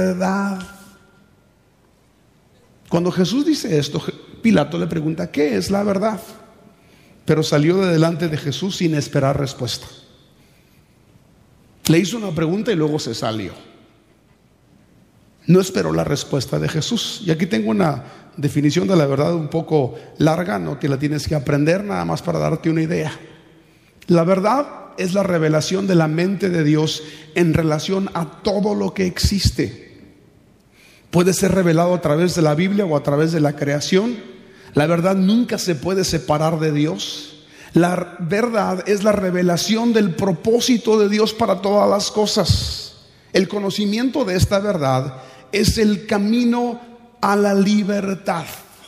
verdad. Cuando Jesús dice esto, Pilato le pregunta: ¿qué es la verdad? Pero salió de delante de Jesús sin esperar respuesta. Le hizo una pregunta y luego se salió. No esperó la respuesta de Jesús. Y aquí tengo una definición de la verdad un poco larga, no te la tienes que aprender, nada más para darte una idea. La verdad es la revelación de la mente de Dios en relación a todo lo que existe. Puede ser revelado a través de la Biblia o a través de la creación. La verdad nunca se puede separar de Dios. La verdad es la revelación del propósito de Dios para todas las cosas. El conocimiento de esta verdad es el camino a la libertad.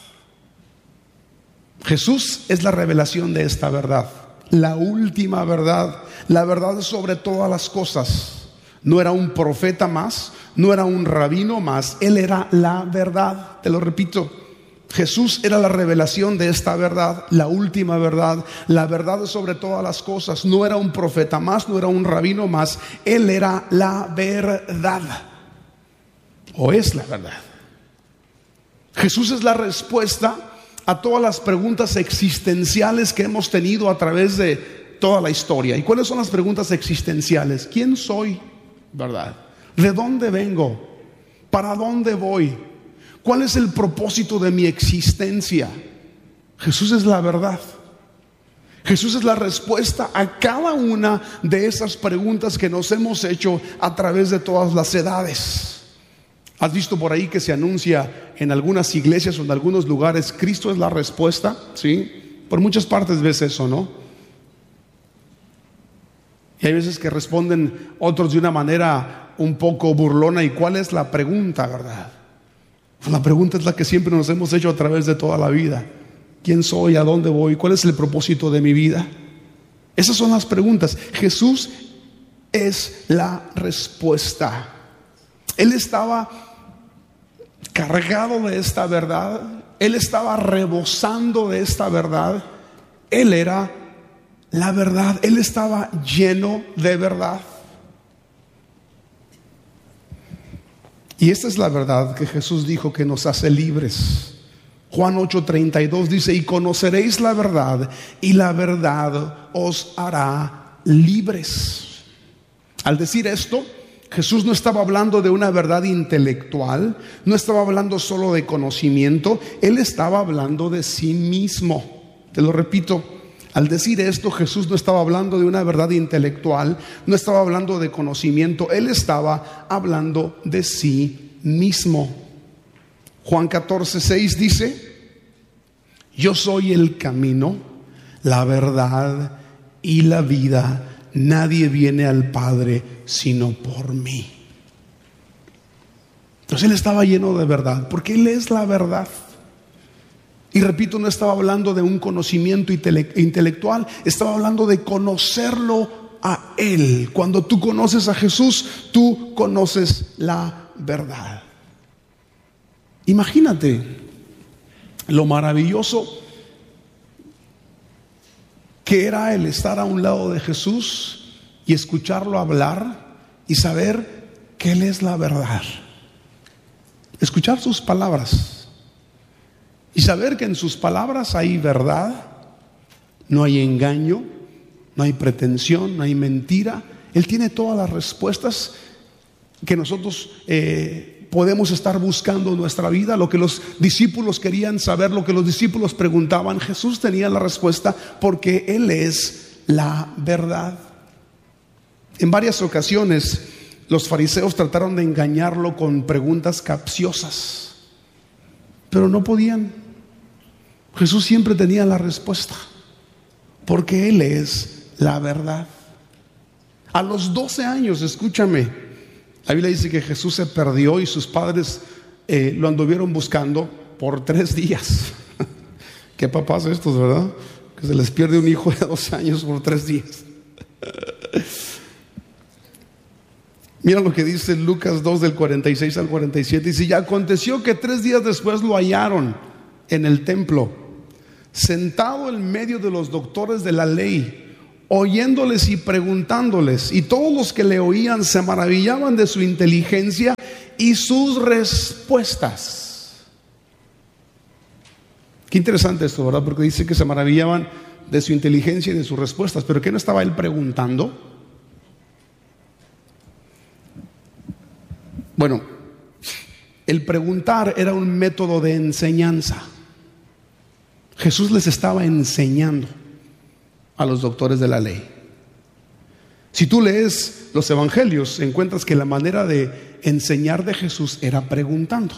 Jesús es la revelación de esta verdad, la última verdad, la verdad sobre todas las cosas. No era un profeta más, no era un rabino más, Él era la verdad. Te lo repito, Jesús era la revelación de esta verdad, la última verdad, la verdad sobre todas las cosas. No era un profeta más, no era un rabino más, Él era la verdad, o es la verdad. Jesús es la respuesta a todas las preguntas existenciales que hemos tenido a través de toda la historia. ¿Y cuáles son las preguntas existenciales? ¿Quién soy? ¿Verdad? ¿De dónde vengo? ¿Para dónde voy? ¿Cuál es el propósito de mi existencia? Jesús es la verdad. Jesús es la respuesta a cada una de esas preguntas que nos hemos hecho a través de todas las edades. ¿Has visto por ahí que se anuncia en algunas iglesias o en algunos lugares: Cristo es la respuesta? ¿Sí? Por muchas partes ves eso, ¿no? Y hay veces que responden otros de una manera un poco burlona. ¿Y cuál es la pregunta, verdad? Pues la pregunta es la que siempre nos hemos hecho a través de toda la vida: ¿quién soy? ¿A dónde voy? ¿Cuál es el propósito de mi vida? Esas son las preguntas. Jesús es la respuesta. Él estaba cargado de esta verdad. Él estaba rebosando de esta verdad. Él era la verdad. Él estaba lleno de verdad. Y esta es la verdad que Jesús dijo que nos hace libres. Juan 8:32 dice: y conoceréis la verdad, y la verdad os hará libres. Al decir esto, Jesús no estaba hablando de una verdad intelectual, no estaba hablando solo de conocimiento, Él estaba hablando de sí mismo. Te lo repito, al decir esto, Jesús no estaba hablando de una verdad intelectual, no estaba hablando de conocimiento, Él estaba hablando de sí mismo. Juan 14:6 dice: yo soy el camino, la verdad y la vida. Nadie viene al Padre sino por mí. Entonces Él estaba lleno de verdad, porque Él es la verdad. Y repito, no estaba hablando de un conocimiento intelectual, estaba hablando de conocerlo a Él. Cuando tú conoces a Jesús, tú conoces la verdad. Imagínate lo maravilloso que era el estar a un lado de Jesús y escucharlo hablar y saber que Él es la verdad. Escuchar sus palabras y saber que en sus palabras hay verdad, no hay engaño, no hay pretensión, no hay mentira. Él tiene todas las respuestas que nosotros podemos estar buscando en nuestra vida. Lo que los discípulos querían saber, lo que los discípulos preguntaban, Jesús tenía la respuesta, porque Él es la verdad. En varias ocasiones los fariseos trataron de engañarlo con preguntas capciosas, pero no podían. Jesús siempre tenía la respuesta, porque Él es la verdad. A los 12 años, escúchame, la Biblia dice que Jesús se perdió y sus padres lo anduvieron buscando por 3 días. Qué papás estos, ¿verdad? Que se les pierde un hijo de 12 años por 3 días. Mira lo que dice Lucas 2 del 46 al 47. Dice: y aconteció que 3 días después lo hallaron en el templo, sentado en medio de los doctores de la ley, oyéndoles y preguntándoles. Y todos los que le oían se maravillaban de su inteligencia y sus respuestas. Qué interesante esto, ¿verdad? Porque dice que se maravillaban de su inteligencia y de sus respuestas. ¿Pero qué no estaba él preguntando? Bueno, el preguntar era un método de enseñanza. Jesús les estaba enseñando a los doctores de la ley. Si tú lees los evangelios, encuentras que la manera de enseñar de Jesús era preguntando.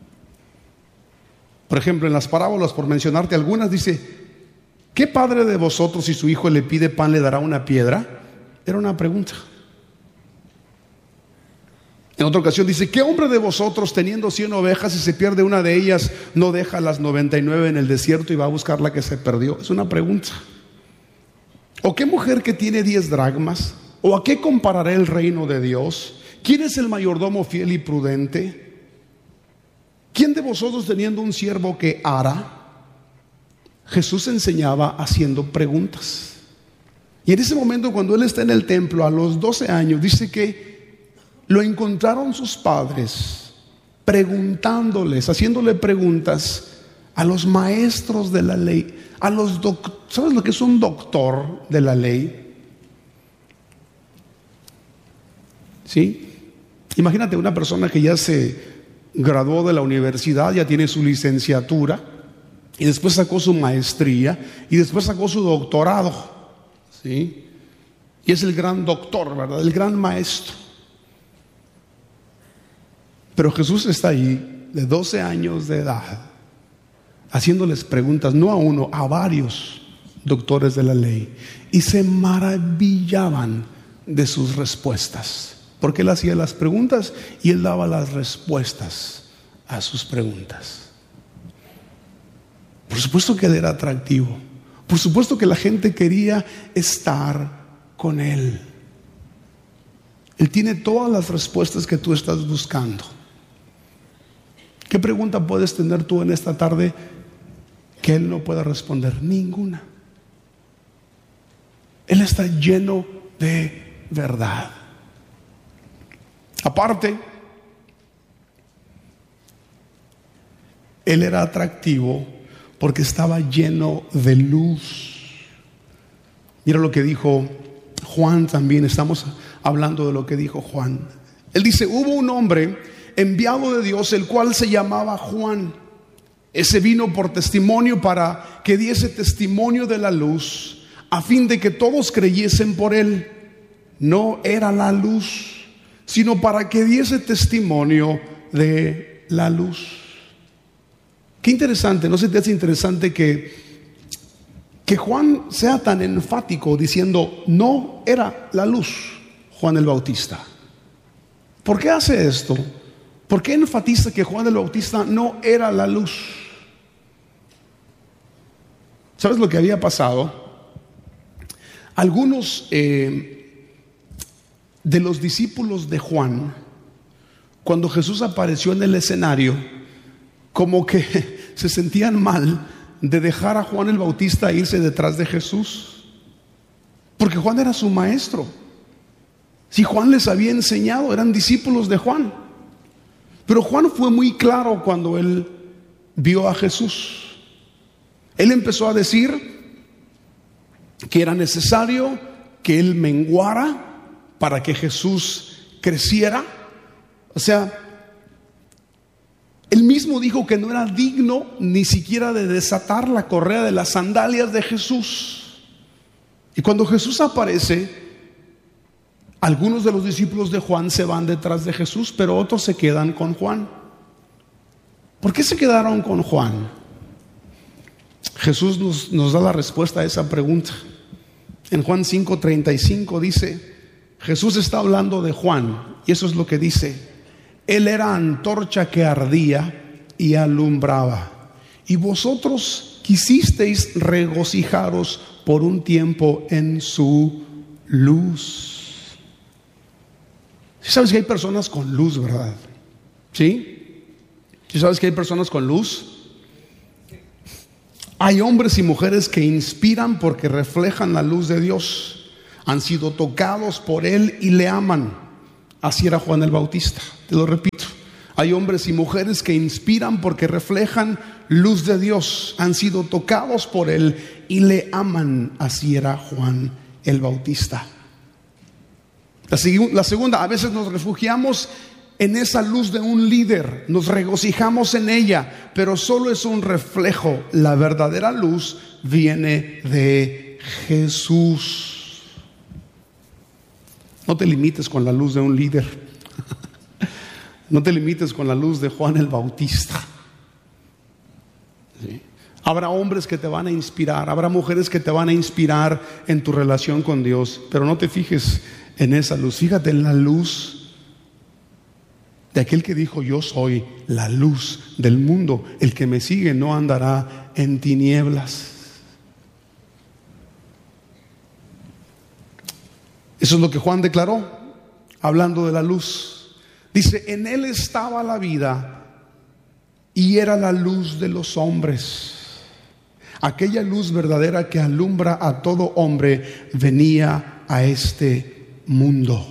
Por ejemplo, en las parábolas, por mencionarte algunas, dice: ¿qué padre de vosotros, si su hijo le pide pan, le dará una piedra? Era una pregunta. En otra ocasión dice: ¿qué hombre de vosotros, teniendo 100 ovejas, si se pierde una de ellas, no deja las 99 en el desierto y va a buscar la que se perdió? Es una pregunta. ¿O qué mujer que tiene 10 dracmas? ¿O a qué compararé el reino de Dios? ¿Quién es el mayordomo fiel y prudente? ¿Quién de vosotros, teniendo un siervo que ara? Jesús enseñaba haciendo preguntas. Y en ese momento, cuando él está en el templo a los 12 años, dice que lo encontraron sus padres preguntándoles, haciéndole preguntas a los maestros de la ley, a los ¿sabes lo que es un doctor de la ley? ¿Sí? Imagínate una persona que ya se graduó de la universidad, ya tiene su licenciatura, y después sacó su maestría, y después sacó su doctorado, ¿sí? Y es el gran doctor, ¿verdad? El gran maestro. Pero Jesús está ahí, de 12 años de edad, haciéndoles preguntas, no a uno, a varios doctores de la ley, y se maravillaban de sus respuestas, porque él hacía las preguntas y él daba las respuestas a sus preguntas. Por supuesto que él era atractivo, por supuesto que la gente quería estar con él. Él tiene todas las respuestas que tú estás buscando. ¿Qué pregunta puedes tener tú en esta tarde que él no pueda responder? Ninguna. Él está lleno de verdad. Aparte, él era atractivo porque estaba lleno de luz. Mira lo que dijo Juan también. Estamos hablando de lo que dijo Juan. Él dice: hubo un hombre enviado de Dios, el cual se llamaba Juan. Ese vino por testimonio, para que diese testimonio de la luz, a fin de que todos creyesen por él. No era la luz, sino para que diese testimonio de la luz. Qué interesante, ¿no se te hace interesante que Juan sea tan enfático diciendo no era la luz, Juan el Bautista? ¿Por qué hace esto? ¿Por qué enfatiza que Juan el Bautista no era la luz? ¿Sabes lo que había pasado? Algunos de los discípulos de Juan, cuando Jesús apareció en el escenario, como que se sentían mal de dejar a Juan el Bautista e irse detrás de Jesús, porque Juan era su maestro. Si Juan les había enseñado, eran discípulos de Juan. Pero Juan fue muy claro cuando él vio a Jesús. Él empezó a decir que era necesario que él menguara para que Jesús creciera. O sea, él mismo dijo que no era digno ni siquiera de desatar la correa de las sandalias de Jesús. Y cuando Jesús aparece, algunos de los discípulos de Juan se van detrás de Jesús, pero otros se quedan con Juan. ¿Por qué se quedaron con Juan? Jesús nos da la respuesta a esa pregunta. En Juan 5:35 dice, Jesús está hablando de Juan, y eso es lo que dice: él era antorcha que ardía y alumbraba, y vosotros quisisteis regocijaros por un tiempo en su luz. ¿Sí sabes que hay personas con luz, verdad? ¿Sí? ¿Sí sabes que hay personas con luz? Hay hombres y mujeres que inspiran porque reflejan la luz de Dios. Han sido tocados por Él y le aman. Así era Juan el Bautista. Te lo repito. Hay hombres y mujeres que inspiran porque reflejan luz de Dios. Han sido tocados por Él y le aman. Así era Juan el Bautista. La segunda, a veces nos refugiamos en esa luz de un líder, nos regocijamos en ella, pero solo es un reflejo. La verdadera luz viene de Jesús. No te limites con la luz de un líder. No te limites con la luz de Juan el Bautista. ¿Sí? Habrá hombres que te van a inspirar, habrá mujeres que te van a inspirar en tu relación con Dios, pero no te fijes en esa luz. Fíjate en la luz de aquel que dijo: yo soy la luz del mundo, el que me sigue no andará en tinieblas. Eso es lo que Juan declaró, hablando de la luz. Dice: en él estaba la vida y era la luz de los hombres. Aquella luz verdadera que alumbra a todo hombre venía a este mundo.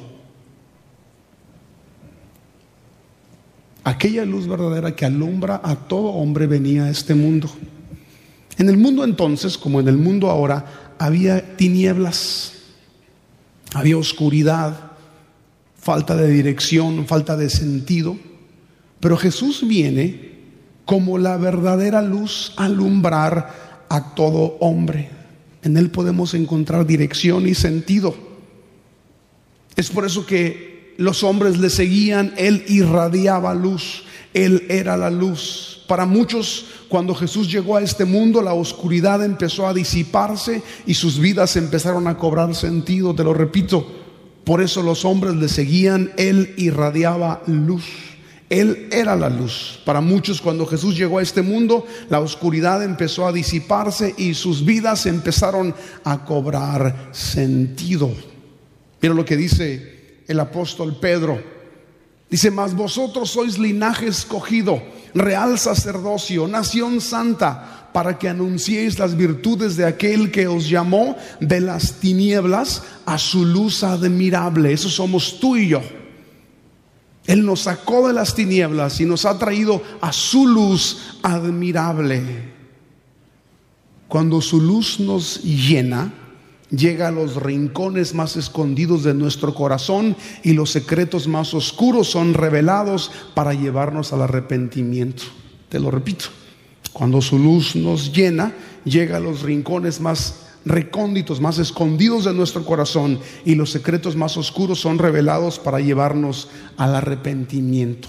Aquella luz verdadera que alumbra a todo hombre venía a este mundo. En el mundo entonces, como en el mundo ahora, había tinieblas, había oscuridad, falta de dirección, falta de sentido. Pero Jesús viene como la verdadera luz a alumbrar a todo hombre. En Él podemos encontrar dirección y sentido. Es por eso que los hombres le seguían. Él irradiaba luz, Él era la luz. Para muchos, cuando Jesús llegó a este mundo, la oscuridad empezó a disiparse y sus vidas empezaron a cobrar sentido. Te lo repito, por eso los hombres le seguían. Él irradiaba luz, Él era la luz. Para muchos, cuando Jesús llegó a este mundo, la oscuridad empezó a disiparse y sus vidas empezaron a cobrar sentido. Mira lo que dice el apóstol Pedro. Dice: mas vosotros sois linaje escogido, real sacerdocio, nación santa, para que anunciéis las virtudes de aquel que os llamó de las tinieblas a su luz admirable. Eso somos tú y yo. Él nos sacó de las tinieblas y nos ha traído a su luz admirable. Cuando su luz nos llena, llega a los rincones más escondidos de nuestro corazón y los secretos más oscuros son revelados para llevarnos al arrepentimiento. Te lo repito, cuando su luz nos llena, llega a los rincones más recónditos, más escondidos de nuestro corazón y los secretos más oscuros son revelados para llevarnos al arrepentimiento.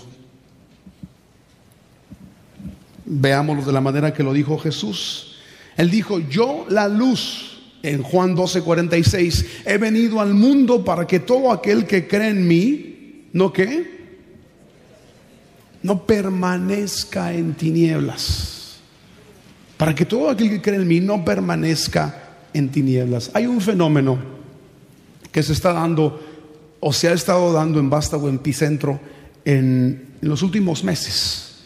Veámoslo de la manera que lo dijo Jesús. Él dijo: yo, la luz. En Juan 12:46, he venido al mundo para que todo aquel que cree en mí, ¿no qué? No permanezca en tinieblas. Para que todo aquel que cree en mí no permanezca en tinieblas. Hay un fenómeno que se está dando, o se ha estado dando en Vástago, en Epicentro, en los últimos meses.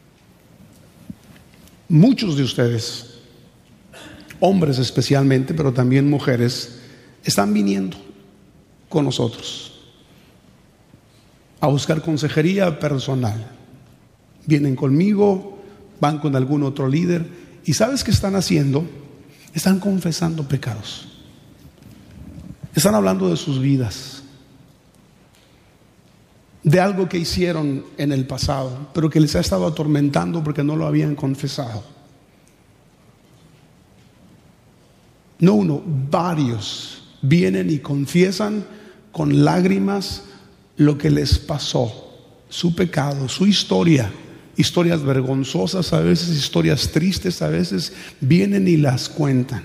Muchos de ustedes, hombres especialmente, pero también mujeres, están viniendo con nosotros a buscar consejería personal. Vienen conmigo, van con algún otro líder, y ¿sabes qué están haciendo? Están confesando pecados. Están hablando de sus vidas, de algo que hicieron en el pasado, pero que les ha estado atormentando porque no lo habían confesado. No uno, varios vienen y confiesan con lágrimas lo que les pasó, su pecado, su historia, historias vergonzosas a veces, historias tristes a veces, vienen y las cuentan.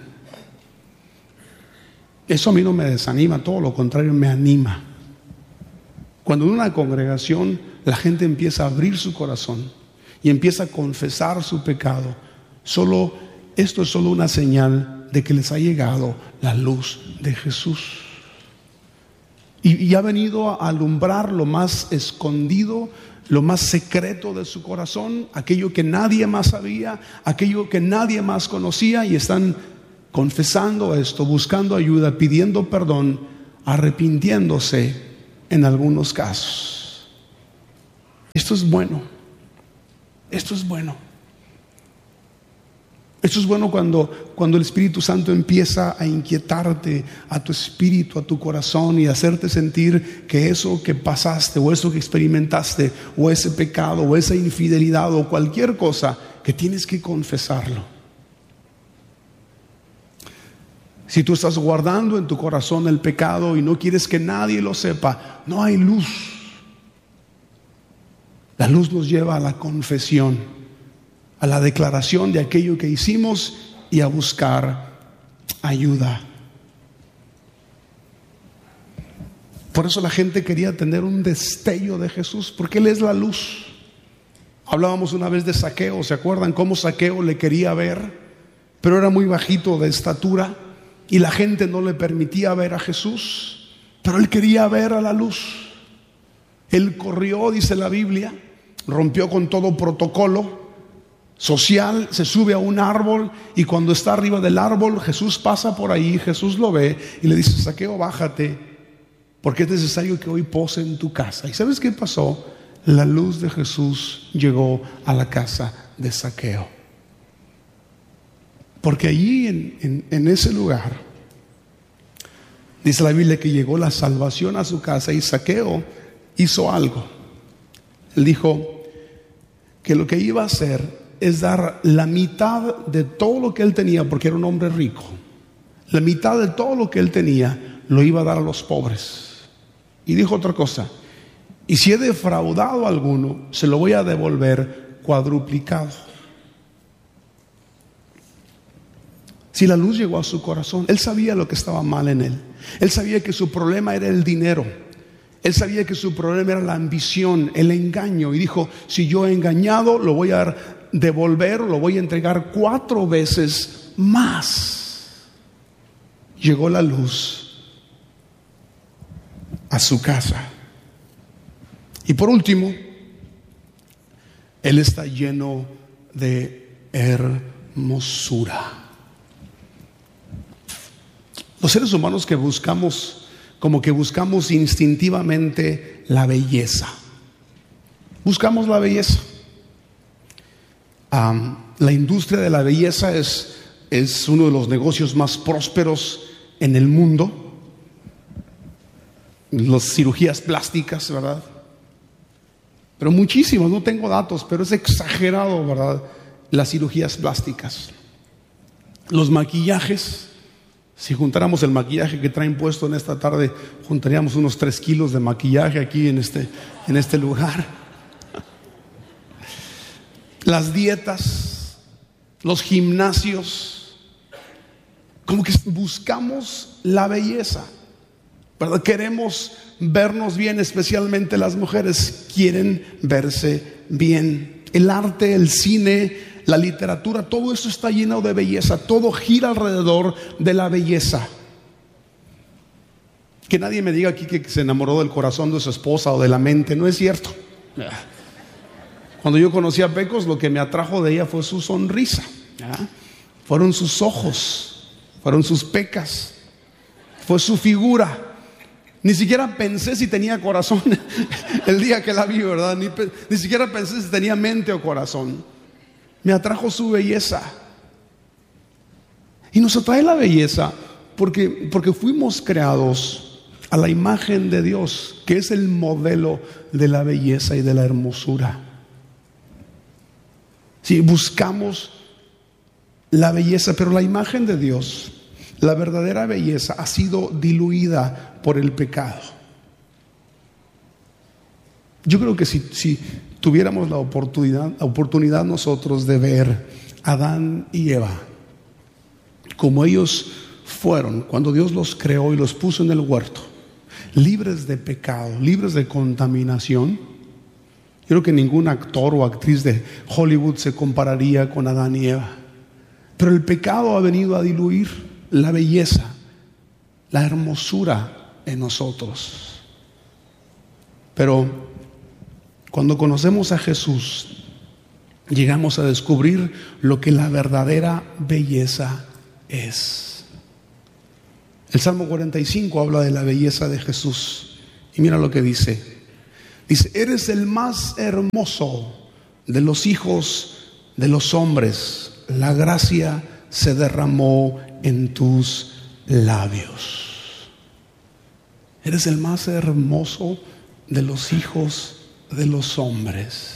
Eso a mí no me desanima, todo lo contrario, me anima. Cuando en una congregación la gente empieza a abrir su corazón y empieza a confesar su pecado, esto es solo una señal de que les ha llegado la luz de Jesús. Y ha venido a alumbrar lo más escondido, lo más secreto de su corazón, aquello que nadie más sabía, aquello que nadie más conocía, y están confesando esto, buscando ayuda, pidiendo perdón, arrepintiéndose en algunos casos. Esto es bueno. Esto es bueno. Esto es bueno cuando el Espíritu Santo empieza a inquietarte a tu espíritu, a tu corazón, y hacerte sentir que eso que pasaste, o eso que experimentaste, o ese pecado, o esa infidelidad, o cualquier cosa, que tienes que confesarlo. Si tú estás guardando en tu corazón el pecado y no quieres que nadie lo sepa, no hay luz. La luz nos lleva a la confesión, a la declaración de aquello que hicimos y a buscar ayuda. Por eso la gente quería tener un destello de Jesús, porque Él es la luz. Hablábamos una vez de Zaqueo, ¿se acuerdan cómo Zaqueo le quería ver? Pero era muy bajito de estatura y la gente no le permitía ver a Jesús, pero él quería ver a la luz. Él corrió, dice la Biblia, rompió con todo protocolo social, se sube a un árbol, y cuando está arriba del árbol, Jesús pasa por ahí, Jesús lo ve y le dice: Zaqueo, bájate, porque es necesario que hoy pose en tu casa. ¿Y sabes qué pasó? La luz de Jesús llegó a la casa de Zaqueo. Porque allí en ese lugar, dice la Biblia, que llegó la salvación a su casa, y Zaqueo hizo algo. Él dijo que lo que iba a hacer es dar la mitad de todo lo que él tenía, porque era un hombre rico. La mitad de todo lo que él tenía lo iba a dar a los pobres. Y dijo otra cosa: y si he defraudado a alguno, se lo voy a devolver cuadruplicado. Si la luz llegó a su corazón, él sabía lo que estaba mal en él. Él sabía que su problema era el dinero. Él sabía que su problema era la ambición, el engaño. Y dijo: si yo he engañado, lo voy a devolver, lo voy a entregar 4 veces más. Llegó la luz a su casa. Y por último, él está lleno de hermosura. Los seres humanos que buscamos, como que buscamos instintivamente la belleza. Buscamos la belleza. La industria de la belleza es uno de los negocios más prósperos en el mundo. Las cirugías plásticas, ¿verdad? Pero muchísimos, no tengo datos, pero es exagerado, ¿verdad? Las cirugías plásticas. Los maquillajes. Si juntáramos el maquillaje que traen puesto en esta tarde, juntaríamos unos 3 kilos de maquillaje aquí en este lugar. Las dietas, los gimnasios, como que buscamos la belleza, ¿verdad? Queremos vernos bien, especialmente las mujeres quieren verse bien. El arte, el cine, la literatura, todo eso está lleno de belleza. Todo gira alrededor de la belleza. Que nadie me diga aquí que se enamoró del corazón de su esposa o de la mente. No es cierto. Cuando yo conocí a Pecos, lo que me atrajo de ella fue su sonrisa. Fueron sus ojos, fueron sus pecas, fue su figura. Ni siquiera pensé si tenía corazón el día que la vi, ¿verdad? Ni siquiera pensé si tenía mente o corazón. Me atrajo su belleza. Y nos atrae la belleza porque fuimos creados a la imagen de Dios, que es el modelo de la belleza y de la hermosura. Sí, buscamos la belleza, pero la imagen de Dios, la verdadera belleza, ha sido diluida por el pecado. Yo creo que si tuviéramos la oportunidad nosotros de ver a Adán y Eva como ellos fueron cuando Dios los creó y los puso en el huerto, libres de pecado, libres de contaminación, yo creo que ningún actor o actriz de Hollywood se compararía con Adán y Eva. Pero el pecado ha venido a diluir la belleza, la hermosura en nosotros. Pero cuando conocemos a Jesús, llegamos a descubrir lo que la verdadera belleza es. El Salmo 45 habla de la belleza de Jesús. Y mira lo que dice. Dice: eres el más hermoso de los hijos de los hombres. La gracia se derramó en tus labios. Eres el más hermoso de los hijos de los hombres.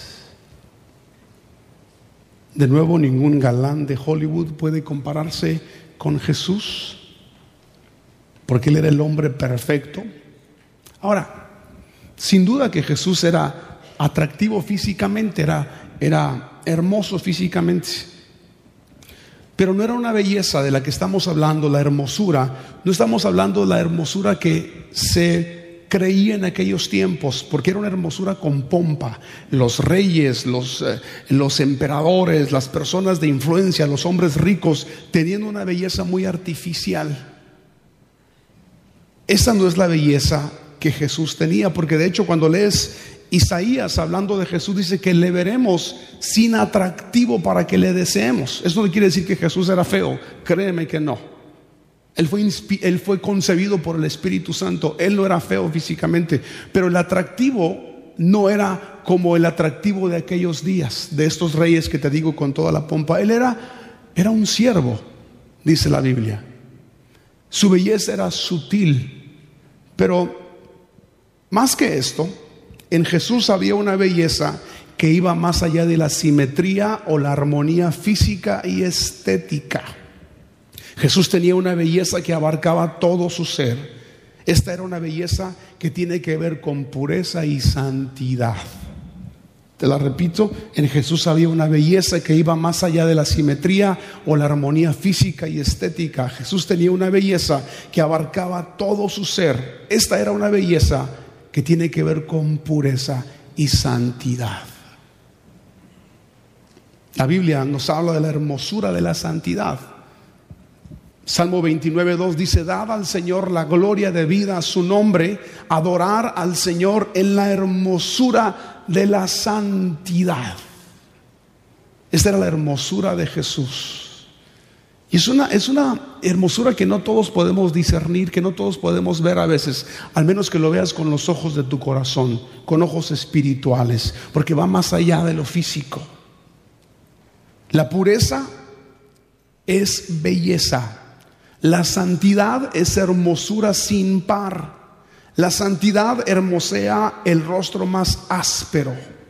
De nuevo, ningún galán de Hollywood puede compararse con Jesús, porque Él era el hombre perfecto. Ahora, sin duda que Jesús era atractivo físicamente, era hermoso físicamente, pero no era una belleza de la que estamos hablando, la hermosura. No estamos hablando de la hermosura que se creía en aquellos tiempos, porque era una hermosura con pompa. Los reyes, los emperadores, las personas de influencia, los hombres ricos, tenían una belleza muy artificial. Esa no es la belleza que Jesús tenía, porque de hecho cuando lees Isaías hablando de Jesús, dice que le veremos sin atractivo para que le deseemos. Eso no quiere decir que Jesús era feo, créeme que no. Él fue concebido por el Espíritu Santo. Él no era feo físicamente, pero el atractivo no era como el atractivo de aquellos días, de estos reyes que te digo con toda la pompa. Él era un siervo, dice la Biblia. Su belleza era sutil, pero más que esto, en Jesús había una belleza que iba más allá de la simetría o la armonía física y estética. Jesús tenía una belleza que abarcaba todo su ser. Esta era una belleza que tiene que ver con pureza y santidad. Te la repito, en Jesús había una belleza que iba más allá de la simetría o la armonía física y estética. Jesús tenía una belleza que abarcaba todo su ser. Esta era una belleza que tiene que ver con pureza y santidad. La Biblia nos habla de la hermosura de la santidad. Salmo 29:2 dice: dad al Señor la gloria debida a su nombre, adorar al Señor en la hermosura de la santidad. Esta era la hermosura de Jesús. Y es una hermosura que no todos podemos discernir, que no todos podemos ver a veces, al menos que lo veas con los ojos de tu corazón, con ojos espirituales, porque va más allá de lo físico. La pureza es belleza. La santidad es hermosura sin par. La santidad hermosea el rostro más áspero.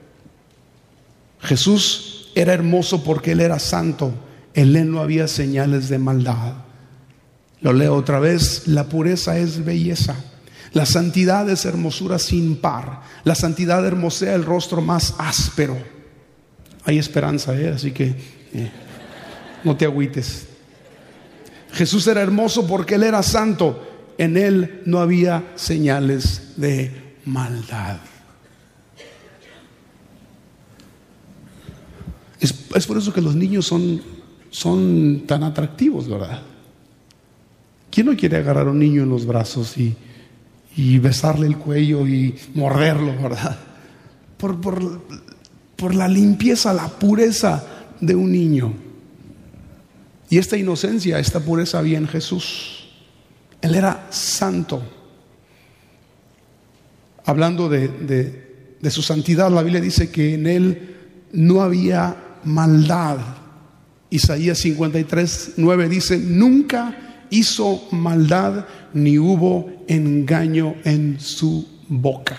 Jesús era hermoso porque Él era santo. En Él no había señales de maldad. Lo leo otra vez: la pureza es belleza. La santidad es hermosura sin par. La santidad hermosea el rostro más áspero. Hay esperanza, así que no te agüites. Jesús era hermoso porque Él era santo. En Él no había señales de maldad. Es por eso que los niños son tan atractivos, ¿verdad? ¿Quién no quiere agarrar a un niño en los brazos y besarle el cuello y morderlo, ¿verdad? Por la limpieza, la pureza de un niño. Y esta inocencia, esta pureza había en Jesús. Él era santo. Hablando de su santidad, la Biblia dice que en Él no había maldad. Isaías 53:9 dice: nunca hizo maldad ni hubo engaño en su boca.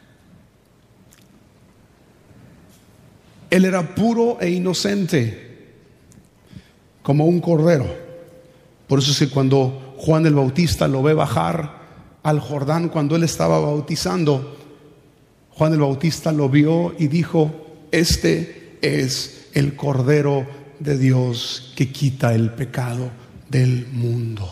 Él era puro e inocente, como un cordero. Por eso es que cuando Juan el Bautista lo ve bajar al Jordán, cuando él estaba bautizando, Juan el Bautista lo vio y dijo: este es el Cordero de Dios que quita el pecado del mundo.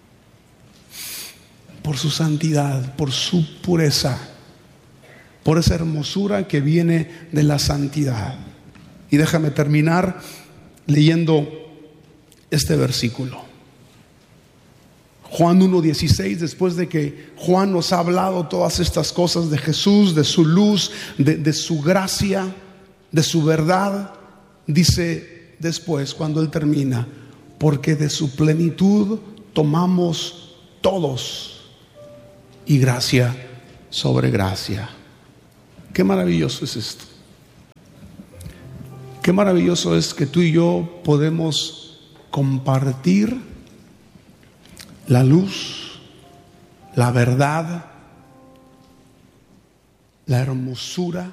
Por su santidad, por su pureza, por esa hermosura que viene de la santidad. Y déjame terminar leyendo este versículo. Juan 1:16, después de que Juan nos ha hablado todas estas cosas de Jesús, de su luz, de su gracia, de su verdad, dice después, cuando él termina: porque de su plenitud tomamos todos, y gracia sobre gracia. Qué maravilloso es esto. Qué maravilloso es que tú y yo podemos compartir la luz, la verdad, la hermosura,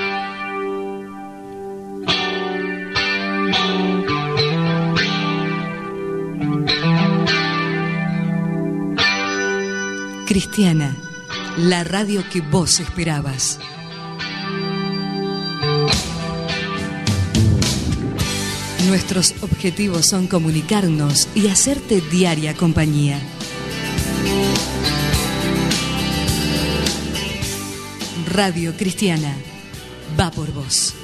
Cristiana, la radio que vos esperabas. Nuestros objetivos son comunicarnos y hacerte diaria compañía. Radio Cristiana, va por vos.